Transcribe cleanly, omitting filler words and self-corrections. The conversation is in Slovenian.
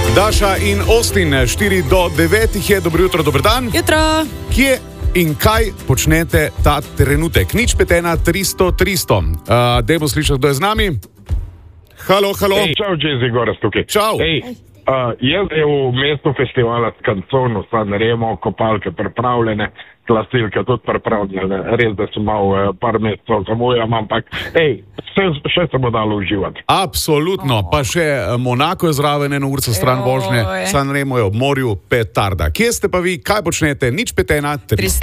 Daša in Austin, 4 do 9 je, dobro jutro, dober dan. Jutro. Kje in kaj počnete ta trenutek? 051-300-300. Dajmo slišati, kdo je z nami. Halo. Čau, Jezi, Goras tukaj. Čau. Jaz je v mestu festivala Scanzonu, San Remo, kopalke pripravljene, glasilke tudi pripravljene. Res, da sem mal par mesecev zamujam, ampak še se bo dalo uživati. Absolutno, pa še Monako je zraven, 1 uro stran vožnje, San Remo je ob morju, petarda. Kje ste pa vi, kaj počnete? 051-300.